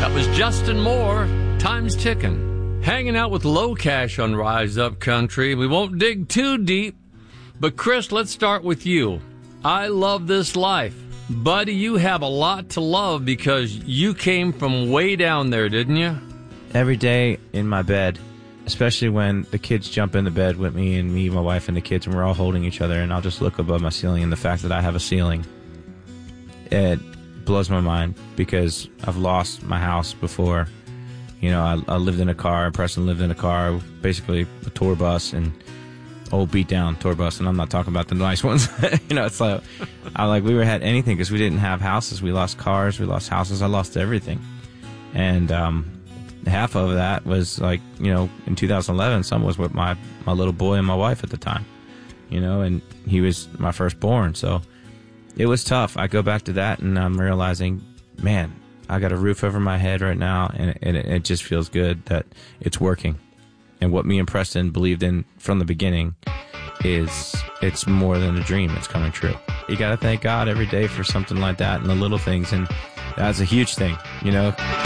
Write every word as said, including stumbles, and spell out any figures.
That was Justin Moore, Time's Ticking. Hanging out with Low Cash on Rise Up Country. We won't dig too deep, but Chris, let's start with you. I love this life. Buddy, you have a lot to love because you came from way down there, didn't you? Every day in my bed, especially when the kids jump in the bed with me and me, my wife, and the kids, and we're all holding each other, and I'll just look above my ceiling, and the fact that I have a ceiling, it blows my mind because I've lost my house before. You know, I, I lived in a car, Preston lived in a car, basically a tour bus, and old beat down tour bus, and I'm not talking about the nice ones. You know, it's like, I like, we were had anything because we didn't have houses. We lost cars, we lost houses, I lost everything. And um, half of that was like, you know, in two thousand eleven, some was with my, my little boy and my wife at the time, you know, and he was my firstborn. So it was tough. I go back to that and I'm realizing, man, I got a roof over my head right now, and, and it, it just feels good that it's working. And what me and Preston believed in from the beginning is it's more than a dream. It's coming true. You got to thank God every day for something like that and the little things. And that's a huge thing, you know.